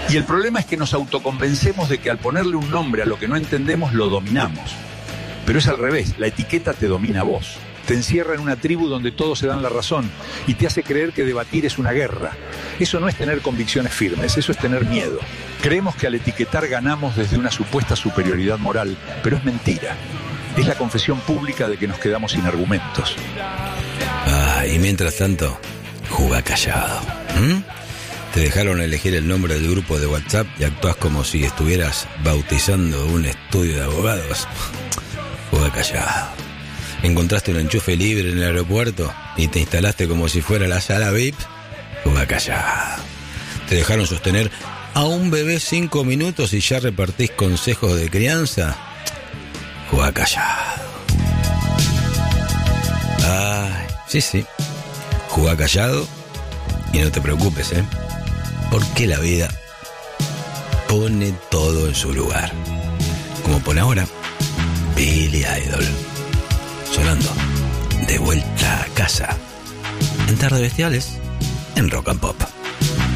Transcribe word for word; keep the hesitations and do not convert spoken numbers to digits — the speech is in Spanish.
Y el problema es que nos autoconvencemos de que al ponerle un nombre a lo que no entendemos, lo dominamos. Pero es al revés, la etiqueta te domina a vos. Te encierra en una tribu donde todos se dan la razón y te hace creer que debatir es una guerra. Eso no es tener convicciones firmes, eso es tener miedo. Creemos que al etiquetar ganamos desde una supuesta superioridad moral, pero es mentira. Es la confesión pública de que nos quedamos sin argumentos. Ah, y mientras tanto, jugá callado. ¿Mm? Te dejaron elegir el nombre del grupo de WhatsApp y actúas como si estuvieras bautizando un estudio de abogados. Jugá callado. Encontraste un enchufe libre en el aeropuerto y te instalaste como si fuera la sala V I P. Jugá callado. Te dejaron sostener a un bebé cinco minutos y ya repartís consejos de crianza. Jugá callado. Ay, sí, sí. Jugá callado y no te preocupes, ¿eh? Porque la vida pone todo en su lugar. Como pone ahora Billy Idol. Sonando De Vuelta a Casa en Tarde Bestiales en Rock and Pop.